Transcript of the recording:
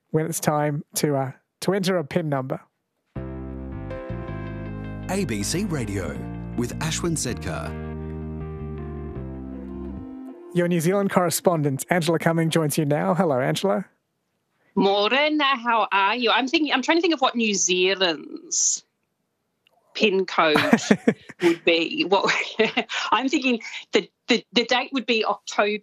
when it's time to enter a PIN number. ABC Radio with Ashwin Sedkar. Your New Zealand correspondent, Angela Cumming, joins you now. Hello, Angela. Morena, how are you? I'm trying to think of what New Zealand's PIN code would be. What I'm thinking the date would be October